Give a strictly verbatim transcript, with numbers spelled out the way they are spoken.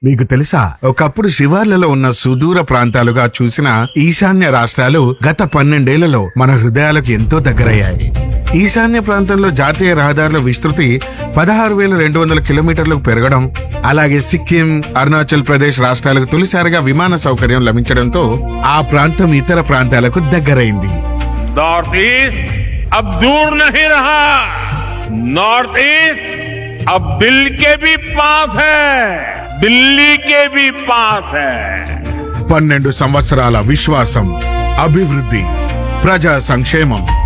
మీకు తెలుసా, ఒకప్పుడు శివార్లలో ఉన్న సుదూర ప్రాంతాలుగా చూసిన ఈశాన్య రాష్ట్రాలు గత పన్నెండేళ్లలో మన హృదయాలకు ఎంతో దగ్గరయ్యాయి. ఈశాన్య ప్రాంతంలో జాతీయ రహదారుల విస్తృతి పదహారు వేల రెండు వందల కిలోమీటర్లకు పెరగడం, అలాగే సిక్కిం, అరుణాచల్ ప్రదేశ్ రాష్ట్రాలకు తొలిసారిగా విమాన సౌకర్యం లభించడంతో ఆ ప్రాంతం ఇతర ప్రాంతాలకు దగ్గరైంది. नॉर्थ ईस्ट अब दूर नहीं रहा, नॉर्थ ईस्ट अब दिल के भी पास है, दिल्ली के भी पास है. పన్నెండు సంవత్సరాల విశ్వాసం, అభివృద్ధి, ప్రజా సంక్షేమం.